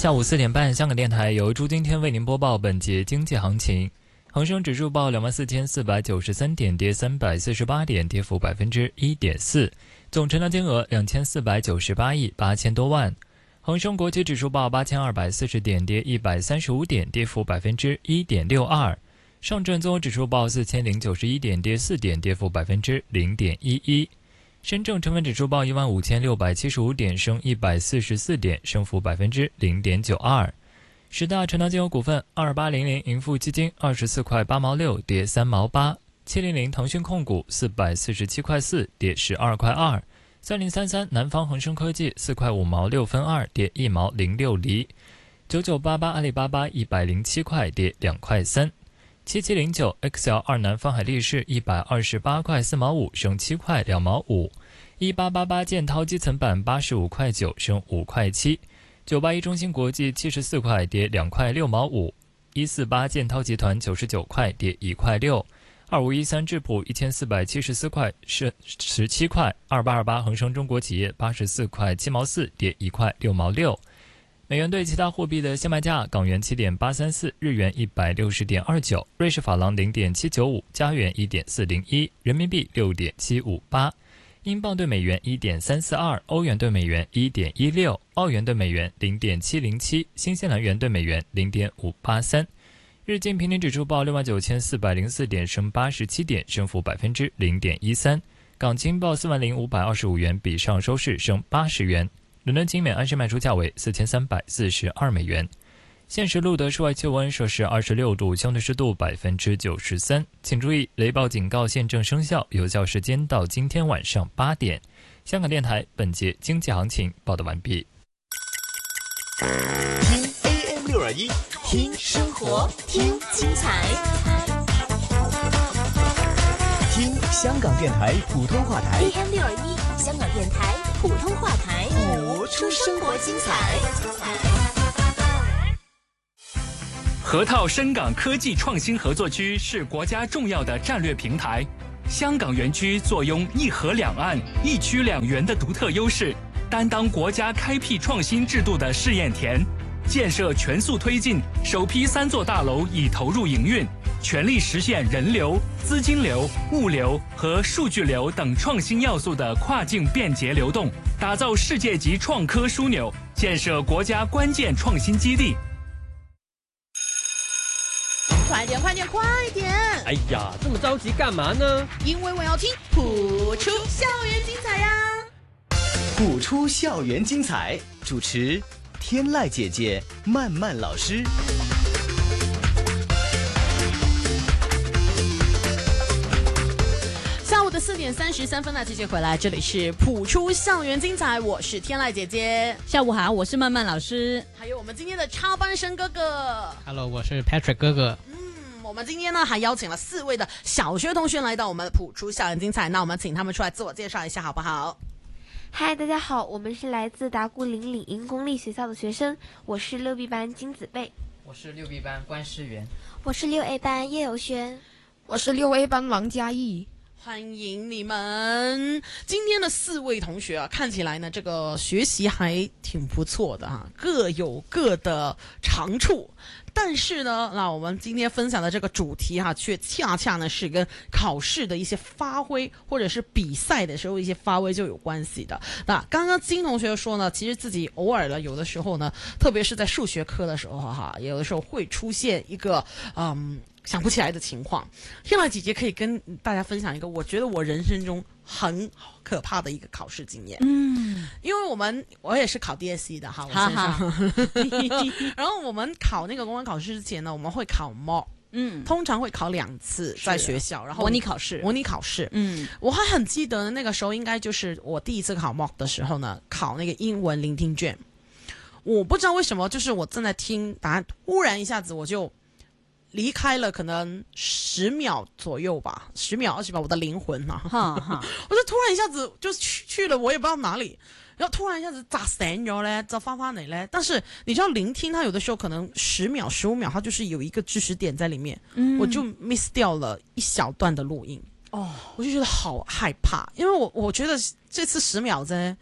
下午4点半，香港电台由朱今天为您播报本节经济行情。恒生指数报24,493点，跌348点，跌幅1.4%，总成交金额2498亿8千多万。恒生国际指数报8240点，跌135点，跌幅1.62%。上证综合指数报4091点，跌4点，跌幅0.11%。深证成分指数报15675点，升144点，升幅0.92%。十大成交金额股份：2800盈富基金24块8毛6，跌3毛8；700腾讯控股447块4，跌12块2；3033南方恒生科技4块5毛6分2，跌1毛06厘；9988阿里巴巴107块，跌2块3；7709 XL2南方海力士128块4毛5，升7块2毛5；1888建滔基层板85块9，升5块7；981中芯国际74块，跌2块6毛5；148建滔集团99块，跌1块6；2513智普1474块，升17块；2828恒生中国企业84块7毛4，跌1块6毛6。美元对其他货币的现卖价：港元7.834，日元160.29，瑞士法郎0.795，加元1.401，人民币6.758，英镑对美元1.342，欧元对美元1.16，澳元对美元0.707，新西兰元对美元0.583。日经平均指数报69,404点，升87点，升幅0.13%。港金报40,525元，比上收市升80元。伦敦金每安士卖出价为4342美元。现时录得室外气温摄氏26度，相对湿度93%。请注意，雷暴警告现正生效，有效时间到今天晚上8点。香港电台本节经济行情报道完毕。 听 AM621，听生活，听精彩，听香港电台普通话台。 AM621，香港电台普通话台， 播出生活精彩。 河套深港科技创新合作区是国家重要的战略平台。香港园区坐拥一河两岸、一区两园的独特优势，担当国家开辟创新制度的试验田。建设全速推进，首批3座大楼已投入营运，全力实现人流、资金流、物流和数据流等创新要素的跨境便捷流动，打造世界级创科枢纽，建设国家关键创新基地。 快点快点快点！ 哎呀，这么着急干嘛呢？ 因为我要听普出校园精彩呀！ 普出校园精彩，主持天籁姐姐、曼曼老师。 下午的4点33分呢，继续回来，这里是普出校园精彩，我是天籁姐姐。 下午好，我是曼曼老师， 还有我们今天的插班生哥哥。 Hello， 我是 Patrick 哥哥。 我们今天呢还邀请了4位的小学同学来到我们普出校园精彩，那我们请他们出来自我介绍一下好不好？ 嗨，大家好，我们是来自达固岭理营公立学校的学生，我是6B 班金子贝， 我是6B 班关诗源， 我是6A 班叶有轩， 我是6A 班王嘉义。 欢迎你们！今天的4位同学啊，看起来呢，这个学习还挺不错的哈，各有各的长处。但是呢，那我们今天分享的这个主题哈，却恰恰呢是跟考试的一些发挥，或者是比赛的时候一些发挥就有关系的。那刚刚金同学说呢，其实自己偶尔呢，有的时候呢，特别是在数学课的时候哈，有的时候会出现一个想不起来的情况。天籁姐姐可以跟大家分享一个，我觉得我人生中很可怕的一个考试经验。因为我也是考 DSE 的哈，我身上。然后我们考那个公关考试之前呢，我们会考 mock。通常会考2次在学校，然后模拟考试。 我还很记得那个时候，应该就是我第一次考 mock 的时候呢，考那个英文聆听卷。我不知道为什么，就是我正在听答案，突然一下子我就离开了，可能10秒左右吧，10秒20秒，我的灵魂啊，我就突然一下子就去了，我也不知道哪里。然后突然一下子咋醒咗咧，就翻嚟咧。但是你知道聆听，它有的时候可能10秒、15秒，它就是有一个知识点在里面，我就 miss 掉了一小段的录音。我就觉得好害怕，因为我觉得这次10秒啫，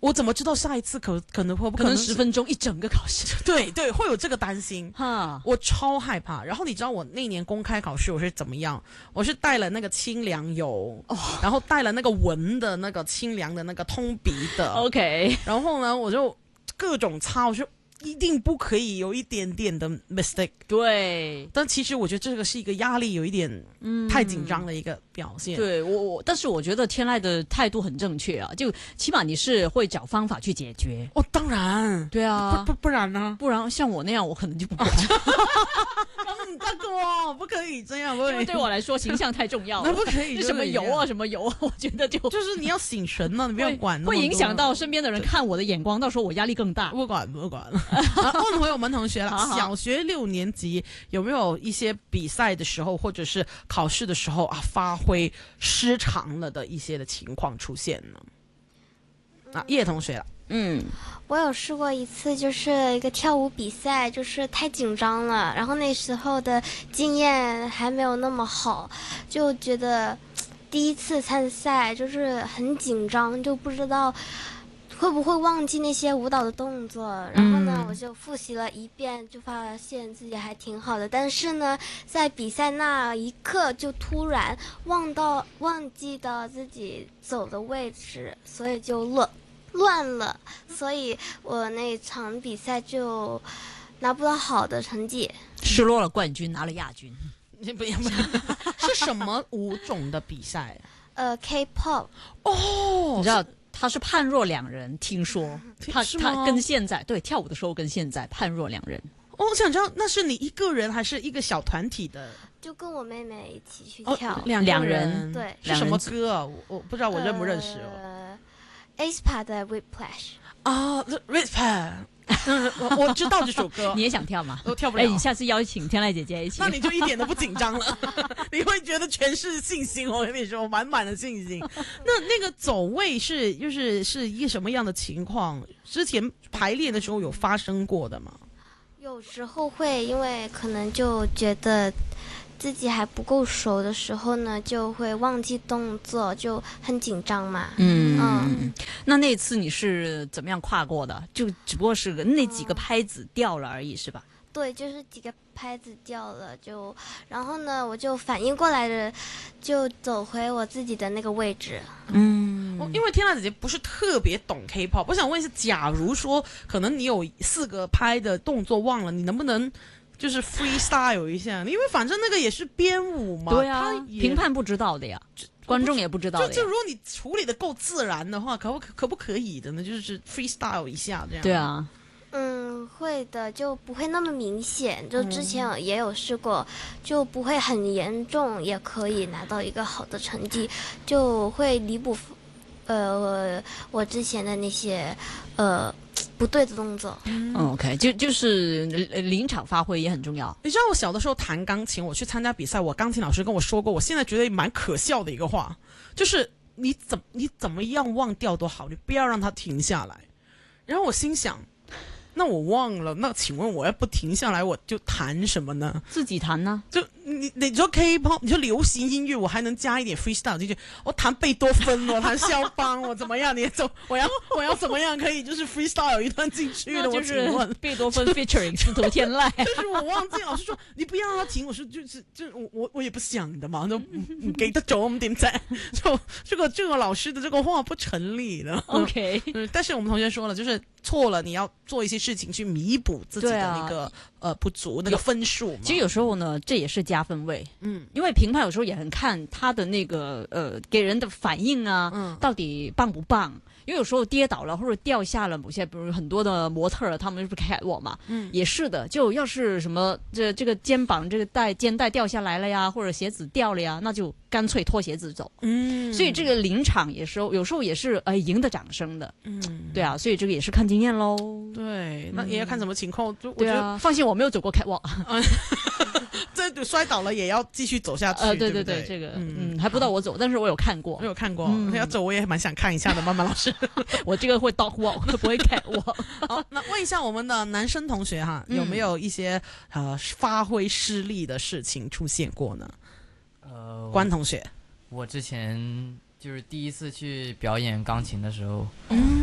我怎么知道下一次可能 10分钟一整个考试？ 对对，会有这个担心哈， 我超害怕。然后你知道我那年公开考试我是怎么样？我是带了那个清凉油，然后带了那个闻的那个清凉的那个通鼻的 ，OK。 然后呢，我就各种擦，我就一定不可以有一点点的 mistake。 对， 但其实我觉得这个是一个压力有一点太紧张的一个表现。 对但是我觉得天籁的态度很正确啊，就起码你是会找方法去解决。 哦，当然， 对啊， 不然呢？ 不然像我那样，我可能就不会。 大哥，不可以这样，因为对我来说形象太重要了。 那不可以， 什么油啊，什么油啊，我觉得就是你要醒神呢，你不要管那么多， 会影响到身边的人看我的眼光，到时候我压力更大。 不管。问回我们同学了，小学6年级有没有一些比赛的时候，或者是考试的时候啊，发挥失常了的一些的情况出现呢？叶同学了。 我有试过一次，就是一个跳舞比赛，就是太紧张了，然后那时候的经验还没有那么好，就觉得第一次参赛就是很紧张，就不知道会不会忘记那些舞蹈的动作。然后呢，我就复习了一遍，就发现自己还挺好的。但是呢，在比赛那一刻就突然忘记到自己走的位置，所以就乱了，所以我那场比赛就拿不到好的成绩， 失落了冠军，拿了亚军。 不是什么舞种的比赛 ？K-pop。 你知道他是判若两人，听说他跟现在对跳舞的时候跟现在判若两人。 我想知道那是你一个人还是一个小团体的？ 就跟我妹妹一起去跳。 两人。 对。 是什么歌啊？我不知道我认不认识 aespa 的 Whiplash。 Whiplash。我知道这首歌。 你也想跳吗？ 我跳不了。 你下次邀请天籁姐姐一起。 那你就一点都不紧张了，你会觉得全是信心。我跟你说，满满的信心。那个走位是一个什么样的情况？之前排练的时候有发生过的吗？ 有时候会，因为可能就觉得自己还不够熟的时候呢，就会忘记动作，就很紧张嘛。 那次你是怎么样跨过的？就只不过是那几个拍子掉了而已，是吧？ 对，就是几个拍子掉了，然后呢，我就反应过来了，就走回我自己的那个位置。 因为天籁姐姐不是特别懂 K-pop， 我想问一下，假如说可能你有4个拍的动作忘了，你能不能就是 freestyle 一下？因为反正那个也是编舞嘛。 对啊，评判不知道的呀，观众也不知道的呀。 就如果你处理的够自然的话，可不可以的呢？就是 freestyle 一下这样。 对啊。 会的，就不会那么明显。就之前也有试过，就不会很严重，也可以拿到一个好的成绩，就会弥补我之前的那些不对的动作。 OK， 就是临场发挥也很重要。 你知道我小的时候弹钢琴，我去参加比赛，我钢琴老师跟我说过，我现在觉得蛮可笑的一个话，就是你怎么样忘掉都好，你不要让它停下来。然后我心想，那我忘了，那请问我要不停下来，我就弹什么呢？ 自己弹呢？ 就你说 K-pop， 你说流行音乐，我还能加一点 freestyle 进去。我弹贝多芬，我弹肖邦，我怎么样？我要怎么样可以就是 freestyle 有一段进去的？ 我请问贝多芬 featuring 司徒天籁。 就是我忘记，老师说你不要让他停，我说我也不想的嘛，就给他走，我们点赞。就这个老师的这个话不成立的。 OK， 但是我们同学说了，就是错了，你要做一些事情去弥补自己的那个不足，那个分数嘛。 其实有时候呢，这也是加分位。因为评判有时候也很看他的那个给人的反应啊，到底棒不棒。因为有时候跌倒了或者掉下了某些，比如很多的模特他们是不是 catwalk 嘛，也是的。就要是什么这个肩膀这个肩带掉下来了呀，或者鞋子掉了呀，那就干脆脱鞋子走。所以这个临场有时候也是赢得掌声的。对啊，所以这个也是看经验喽。 对，那也要看什么情况。我觉得放心，我没有走过 catwalk。 这摔倒了也要继续走下去。 对，这个还不到我走，但是我有看过。 要走我也蛮想看一下的，曼曼老师。 我这个会 dog walk， 不会 cat walk。 好，那问一下我们的男生同学哈，有没有一些发挥失利的事情出现过呢？关同学， 我之前就是第一次去表演钢琴的时候，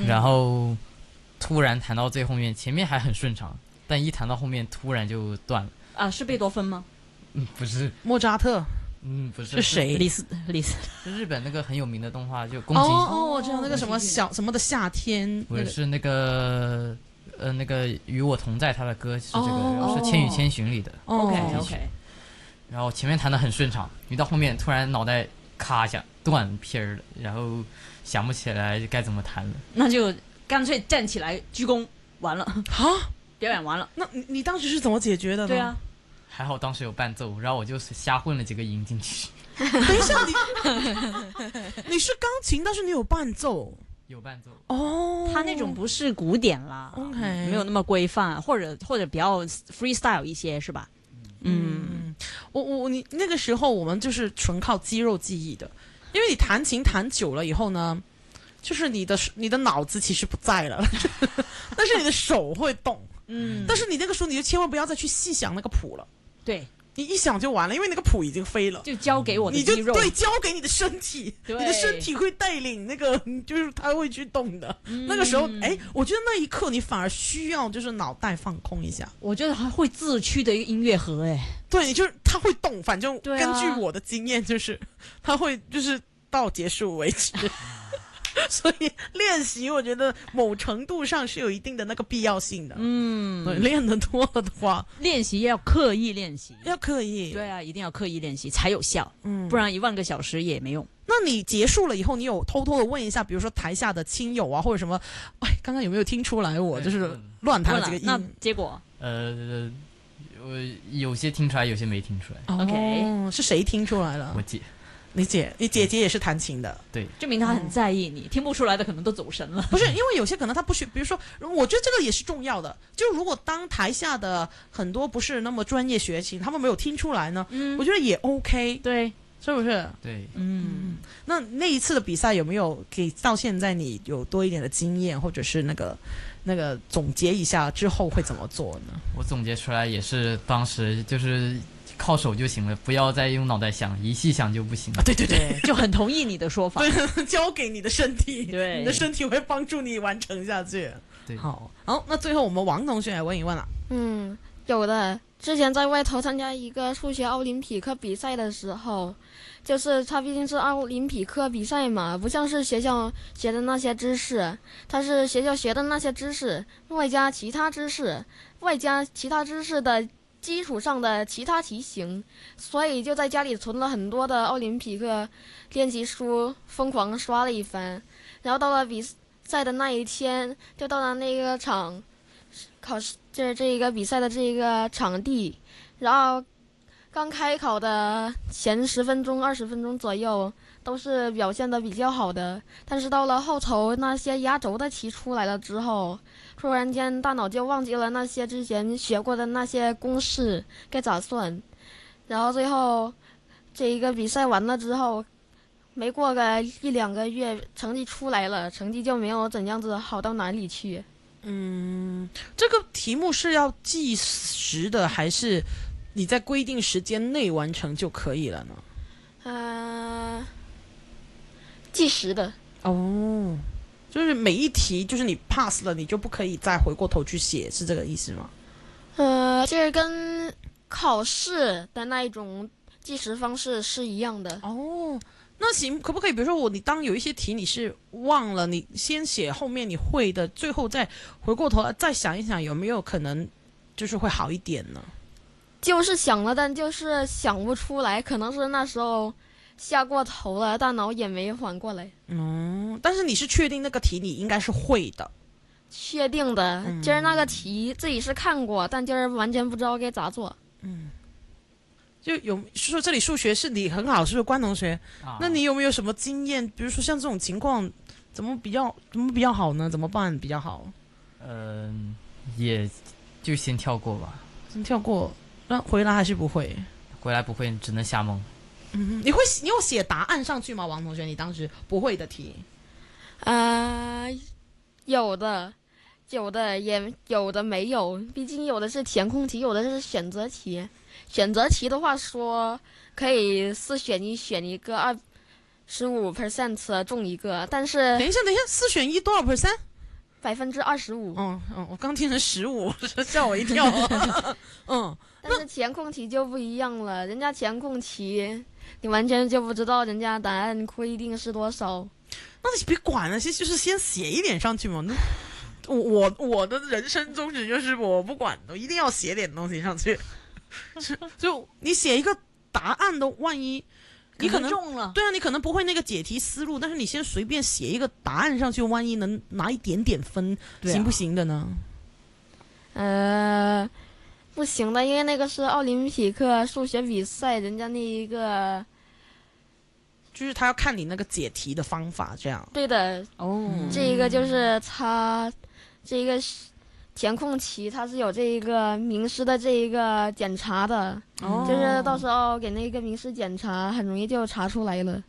然后突然弹到最后面，前面还很顺畅，但一弹到后面突然就断了。 啊，是贝多芬吗？ 不是， 莫扎特。 不是， 是谁？ 李斯， 是日本那个很有名的动画，就宫崎。 我知道那个什么什么的夏天， 不是，是那个那个与我同在，他的歌是这个，是《千与千寻》里的。 OK。 然后前面弹得很顺畅，一到后面突然脑袋咔一下断片了，然后想不起来该怎么弹了。 那就干脆站起来鞠躬，完了啊， 表演完了。 那你当时是怎么解决的呢？ 对啊。 还好当时有伴奏，然后我就瞎混了几个音进去。 等一下，你是钢琴，但是你有伴奏。 有伴奏他那种不是古典啦 ，OK， 没有那么规范，或者比较 freestyle 一些，是吧？ 你那个时候我们就是纯靠肌肉记忆的，因为你弹琴弹久了以后呢，就是你的脑子其实不在了，但是你的手会动，但是你那个时候你就千万不要再去细想那个谱了。 对， 你一想就完了，因为那个谱已经飞了， 就交给我的肌肉， 对，交给你的身体，你的身体会带领那个，就是它会去动的。那个时候，我觉得那一刻你反而需要就是脑袋放空一下。 我觉得还会自驱的一个音乐盒， 对，你就是它会动，反正根据我的经验就是它会就是到结束为止。所以练习我觉得某程度上是有一定的那个必要性的。对，练得多了的话， 练习要刻意练习， 要刻意。 对啊，一定要刻意练习才有效。不然1万个小时也没用。 那你结束了以后，你有偷偷的问一下，比如说台下的亲友啊，或者什么，刚刚有没有听出来我就是乱弹了几个音？ 那结果我有些听出来，有些没听出来。 OK， 是谁听出来了？ 我姐。 你姐姐也是弹琴的， 对， 证明她很在意你，听不出来的可能都走神了。 不是，因为有些可能他不学，比如说，我觉得这个也是重要的。就如果当台下的很多不是那么专业学琴，他们没有听出来呢，我觉得也 OK， 对， 是不是？ 对， 那一次的比赛有没有给到现在你有多一点的经验，或者是那个总结一下之后会怎么做呢？ 我总结出来也是当时就是靠手就行了，不要再用脑袋想，一细想就不行了。 对对对， 就很同意你的说法。 对，交给你的身体， 对， 你的身体会帮助你完成下去。 对， 好，那最后我们王同学来问一问了。 有的。之前在外头参加一个数学奥林匹克比赛的时候，就是它毕竟是奥林匹克比赛嘛，不像是学校学的那些知识，它是学校学的那些知识，外加其他知识，外加其他知识的基础上的其他题型，所以就在家里存了很多的奥林匹克练习书，疯狂刷了一番。然后到了比赛的那一天，就到了那个场考试，这一个比赛的这个场地，然后刚开考的前10分钟、20分钟左右都是表现的比较好的，但是到了后头那些压轴的题出来了之后，突然间大脑就忘记了那些之前学过的那些公式该咋算，然后最后这一个比赛完了之后，没过个1-2个月，成绩出来了，成绩就没有怎样子好到哪里去。 这个题目是要计时的，还是你在规定时间内完成就可以了呢？ 计时的。 就是每一题就是你 pass 了，你就不可以再回过头去写，是这个意思吗？ 就是跟考试的那一种计时方式是一样的。 那行，可不可以比如说你当有一些题你是忘了，你先写后面你会的，最后再回过头来再想一想，有没有可能就是会好一点呢？ 就是想了，但就是想不出来，可能是那时候下过头了，大脑也没缓过来。 但是你是确定那个题你应该是会的？ 确定的，今儿那个题自己是看过，但今儿完全不知道该咋做。 就有说这里数学是你很好，是不是关同学？那你有没有什么经验？比如说像这种情况，怎么比较好呢？怎么办比较好？ 也就先跳过吧。 先跳过，那回来还是不会？ 回来不会，只能瞎蒙。 你有写答案上去吗，王同学？你当时不会的题？ 有的也有的没有，毕竟有的是填空题，有的是选择题。选择题的话说可以4选1，选一个25% 中一个，但是等一下，4选1多少%？ 25%。 我刚听成15，吓我一跳。 但是填空题就不一样了，人家填空题你完全就不知道人家答案规定是多少。 那你别管了，就是先写一点上去嘛。我的人生宗旨就是我不管，我一定要写点东西上去。就你写一个答案的，万一你可能中了， 对啊，你可能不会那个解题思路，但是你先随便写一个答案上去，万一能拿一点点分，行不行的呢？ 不行的，因为那个是奥林匹克数学比赛，人家那一个就是他要看你那个解题的方法，这样。 对的这一个就是他这一个填空题，它是有这一个名师的这一个检查的，就是到时候给那个名师检查，很容易就查出来了。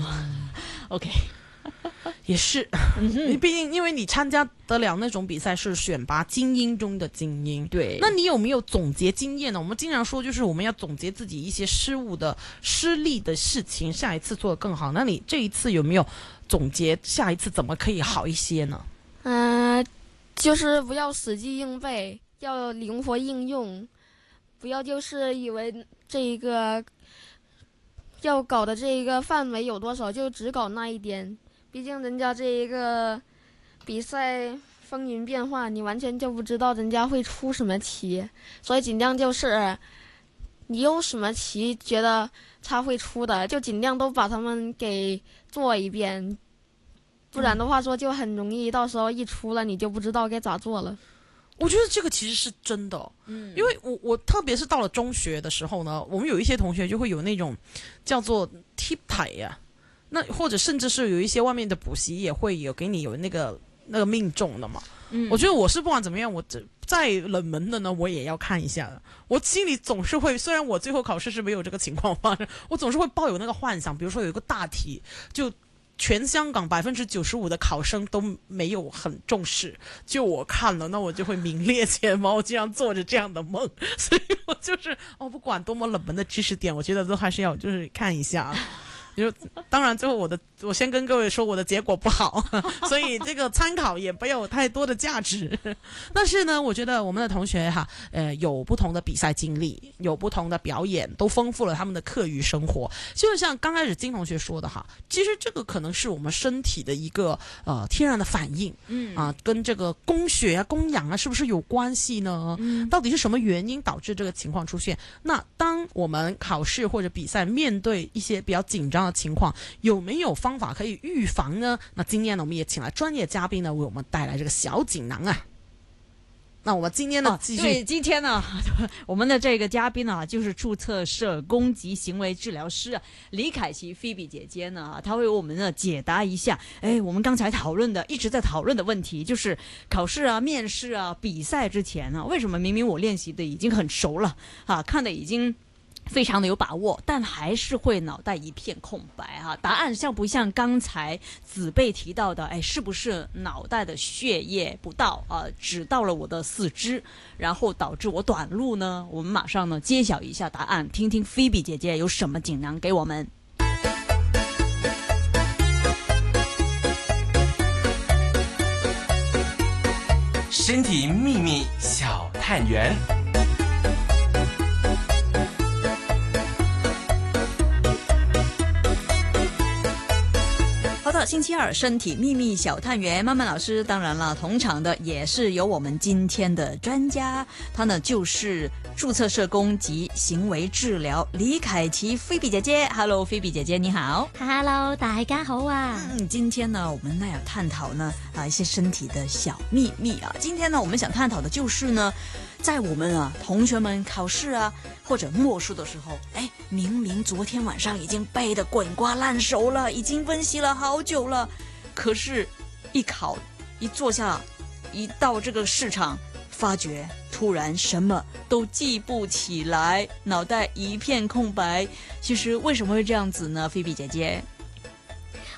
OK。 也是，毕竟因为你参加得了那种比赛是选拔精英中的精英， 对。 那你有没有总结经验呢？我们经常说，就是我们要总结自己一些失利的事情，下一次做得更好。那你这一次有没有总结下一次怎么可以好一些呢？ 就是不要死记硬背，要灵活应用，不要就是以为这一个要搞的这一个范围有多少就只搞那一点。毕竟人家这一个比赛风云变幻，你完全就不知道人家会出什么题，所以尽量就是你有什么题觉得他会出的，就尽量都把他们给做一遍，不然的话说就很容易到时候一出了你就不知道该咋做了。 我觉得这个其实是真的，因为我特别是到了中学的时候呢，我们有一些同学就会有那种叫做 tip 台呀。那或者甚至是有一些外面的补习也会有给你有那个命中的嘛。我觉得我是不管怎么样，我再冷门的呢，我也要看一下的。我心里总是会，虽然我最后考试是没有这个情况发生，我总是会抱有那个幻想。比如说有一个大题，就全香港95%的考生都没有很重视，就我看了，那我就会名列前茅，经常做着这样的梦。所以我就是不管多么冷门的知识点，我觉得都还是要就是看一下。当然最后我先跟各位说我的结果不好，所以这个参考也不要有太多的价值。但是呢，我觉得我们的同学有不同的比赛经历，有不同的表演，都丰富了他们的课余生活。就像刚开始金同学说的其实这个可能是我们身体的一个天然的反应，跟这个供血供氧是不是有关系呢？到底是什么原因导致这个情况出现？那当我们考试或者比赛面对一些比较紧张的情况，有没有方法可以预防呢？那今天呢，我们也请来专业嘉宾呢，为我们带来这个小锦囊啊。那我们今天呢，继续。 对，今天呢，我们的这个嘉宾呢，就是注册社工及行为治疗师李凯琪菲比姐姐呢，她为我们呢解答一下，我们刚才一直在讨论的问题，就是考试面试比赛之前为什么明明我练习的已经很熟了看的已经非常的有把握，但还是会脑袋一片空白答案像不像刚才子贝提到的，是不是脑袋的血液不到只到了我的四肢，然后导致我短路呢？我们马上呢揭晓一下答案，听听菲比姐姐有什么锦囊给我们。 身体秘密小探员。 星期二身体秘密小探员，曼曼老师，当然了，同场的也是有我们今天的专家，他呢就是注册社工及行为治疗李凯琪菲比姐姐。Hello， 菲比姐姐你好。 Hello， 大家好啊。 今天呢，我们要探讨呢一些身体的小秘密今天呢，我们想探讨的就是呢，在我们同学们考试或者默书的时候，明明昨天晚上已经背得滚瓜烂熟了，已经分析了好久了，可是一考一坐下一到这个试场，发觉突然什么都记不起来，脑袋一片空白。其实为什么会这样子呢？菲比姐姐，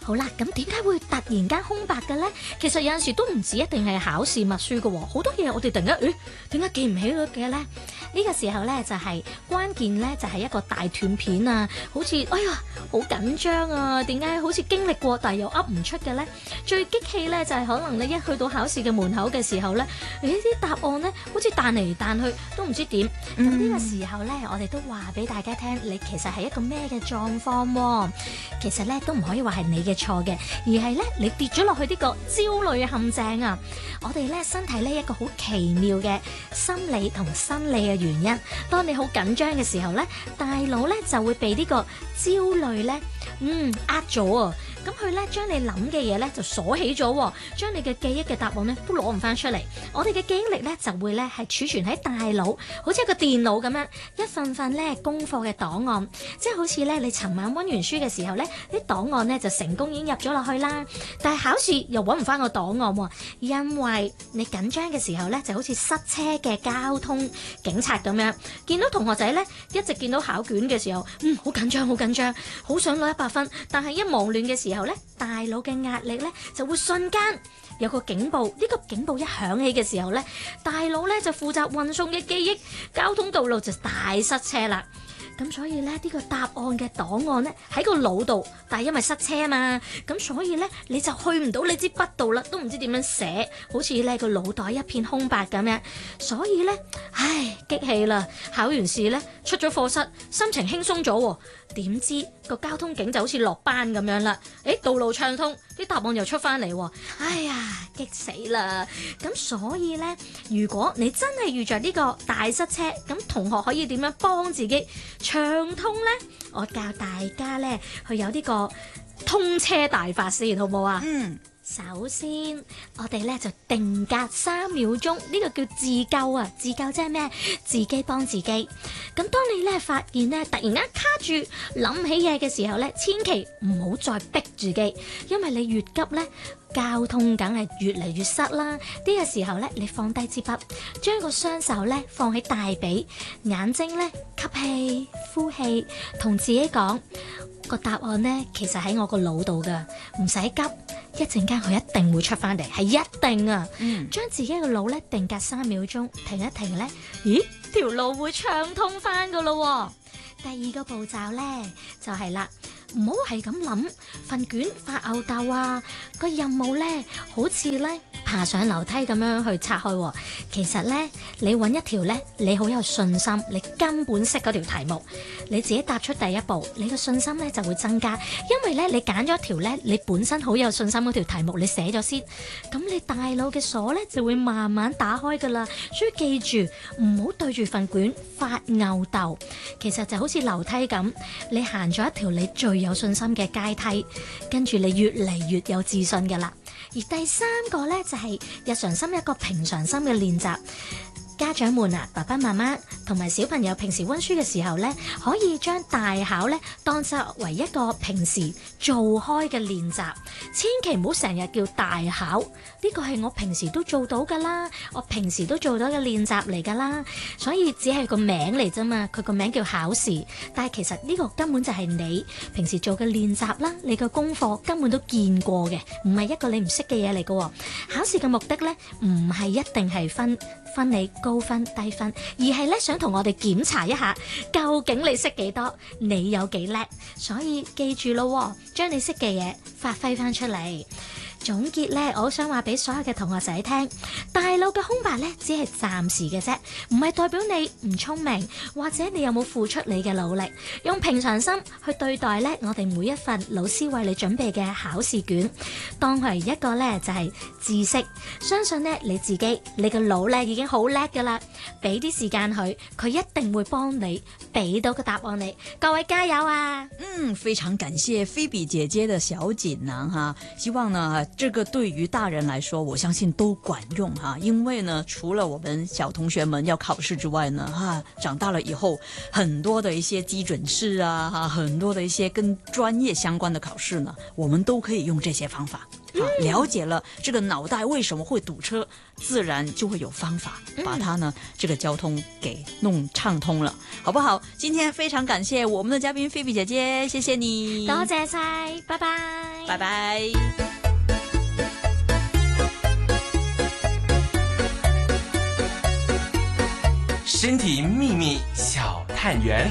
好啦，咁點解會突然間空白嘅呢？其實有陣時都唔止一定係考試默書嘅喎，好多嘢我哋突然間，點解記唔起咗嘅呢？呢個時候呢，就係關鍵呢，就係一個大斷片啊，好似哎呀好緊張啊，點解好似經歷過但係又噏唔出嘅呢？最激氣呢，就係可能你一去到考試嘅門口嘅時候呢，啲答案呢，好似彈嚟彈去都唔知點。咁呢個時候呢，我哋都話俾大家聽，你其實係一個咩嘅狀況喎？其實呢，都唔可以話係你嘅錯嘅，而係呢，你跌咗落去呢個焦慮陷阱啊！我哋呢，身體呢，一個好奇妙嘅心理同生理嘅原因，當你好緊張嘅時候呢，大腦呢就會被呢個焦慮呢呃咗啊！咁佢咧將你諗嘅嘢咧就鎖起咗，將你嘅記憶嘅答案咧都攞唔翻出嚟。我哋嘅記憶力咧就會咧係儲存喺大腦，好似一個電腦咁樣，一份份咧功課嘅檔案，即係好似咧你尋晚溫完書嘅時候咧，啲檔案咧就成功已經入咗落去啦。但係考試又揾唔翻個檔案喎，因為你緊張嘅時候咧就好似塞車嘅交通警察咁樣，見到同學仔咧一直見到考卷嘅時候，好緊張，好緊張，好想攞100分，但係一忙亂嘅時候咧，大腦嘅壓力咧就會瞬間有個警報，呢個警報一響起嘅時候咧，大腦咧就負責運送嘅記憶，交通道路就大塞車啦。咁所以咧呢個答案嘅檔案咧喺個腦度，但係因為塞車啊嘛，咁所以咧你就去唔到你支筆度啦，都唔知點樣寫，好似咧個腦袋一片空白咁樣。所以咧，激氣啦！考完試咧出咗課室，心情輕鬆咗，點知個交通警就好似落班咁樣啦。道路暢通，啲答案又出翻嚟，哎呀，激死啦！咁所以咧，如果你真係遇着呢個大塞車，咁同學可以點樣幫自己暢通呢？我教大家呢，去有呢個通車大法先，好唔好啊？首先我哋呢就定格3秒鐘，呢個叫自救啊！自救即係咩？自己幫自己。咁當你呢發現呢突然間卡住諗起嘢嘅時候呢，千祈唔好再逼自己，因為你越急呢，交通梗係越嚟越塞啦。呢個時候呢，你放低支筆，將個雙手呢放喺大髀，眼睛呢吸氣呼氣，同自己講個答案呢，其實喺我個腦度噶，唔使急，一陣間佢一定會出翻嚟，係一定啊！將自己個腦呢定格3秒鐘，停一停呢，咦，條路會暢通翻噶咯。第二個步驟呢，就係啦。唔好係咁諗，份卷發吽哣啊！個任務呢，好似呢爬上樓梯咁樣去拆開。其實呢，你揾一條呢，你好有信心，你根本識嗰條題目，你自己踏出第一步，你嘅信心呢就會增加。因為呢，你揀咗條呢，你本身好有信心嗰條題目，你寫咗先，咁你大腦嘅鎖呢就會慢慢打開噶啦。所以記住，唔好對住份卷發吽哣。其實就好似樓梯咁，你行咗一條你最有信心嘅階梯，跟住你越嚟越有自信㗎喇。而第三個呢，就係日常心一個平常心嘅練習。家長們啊，爸爸媽媽同埋小朋友平時溫書嘅時候呢，可以將大考呢當作為一個平時做開嘅練習，千祈唔好成日叫大考。呢個係我平時都做到噶啦，我平時都做到嘅練習嚟噶啦，所以只係個名嚟啫嘛，佢個名叫考試，但係其實呢個根本就係你平時做嘅練習啦，你嘅功課根本都見過嘅，唔係一個你唔識嘅嘢嚟噶。考試嘅目的呢，唔係一定係分你高分低分，而係咧想同我哋檢查一下究竟你識幾多，你有幾叻。所以記住咯，將你識嘅嘢發揮翻出嚟。總結呢，我好想話俾所有嘅同學仔聽，大腦嘅空白呢，只係暫時嘅啫，唔係代表你唔聰明，或者你有冇付出你嘅努力。用平常心去對待呢，我哋每一份老師為你準備嘅考試卷，當係一個呢就係知識。相信呢，你自己，你個腦呢已經好叻噶啦，俾啲時間佢一定會幫你俾到個答案你。各位加油啊！ 非常感謝菲比姐姐的小錦囊哈，希望呢這個對於大人來說，我相信都管用哈。因為呢，除了我們小同學們要考試之外呢，長大了以後，很多的一些基準試啊，很多的一些跟專業相關的考試呢，我們都可以用這些方法。 了解了这个脑袋为什么会堵车，自然就会有方法把它呢这个交通给弄畅通了，好不好？今天非常感谢我们的嘉宾菲比姐姐，谢谢你， 多謝晒，拜拜， 拜拜。 身体秘密小探员。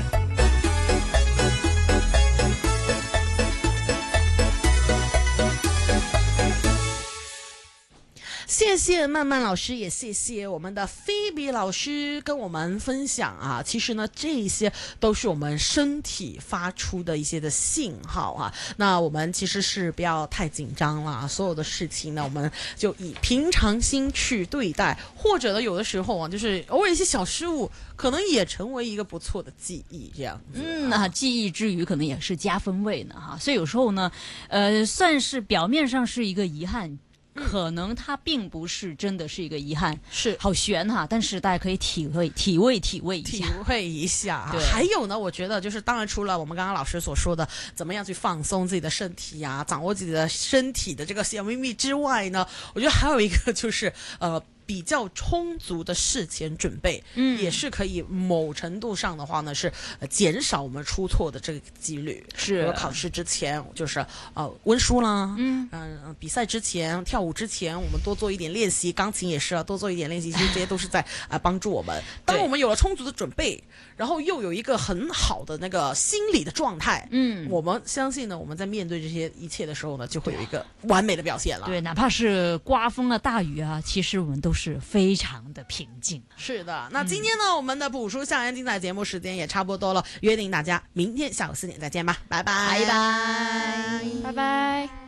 谢谢曼曼老师，也谢谢我们的菲比老师跟我们分享啊。其实呢，这些都是我们身体发出的一些的信号啊。那我们其实是不要太紧张啦，所有的事情呢，我们就以平常心去对待，或者呢，有的时候啊，就是偶尔一些小失误，可能也成为一个不错的记忆，这样子。 那记忆之余，可能也是加分位呢哈。所以有时候呢，算是表面上是一个遗憾。可能它并不是真的是一个遗憾， 是好悬哈，但是大家可以体味一下。 对，还有呢，我觉得就是当然除了我们刚刚老师所说的怎么样去放松自己的身体啊，掌握自己的身体的这个小秘密之外呢，我觉得还有一个就是比较充足的事前准备，也是可以某程度上的话呢，是减少我们出错的这个几率。 是考试之前就是温书啦，比赛之前、跳舞之前，我们多做一点练习，钢琴也是啊，多做一点练习，其实这些都是在帮助我们。当我们有了充足的准备，然后又有一个很好的那个心理的状态，我们相信呢，我们在面对这些一切的时候呢，就会有一个完美的表现了。 对，哪怕是刮风啊、大雨啊，其实我们都是非常的平静。 是的，那今天呢，我们的捕书校园精彩节目时间也差不多了，约定大家明天下午4点再见吧，拜拜， 拜拜，拜拜。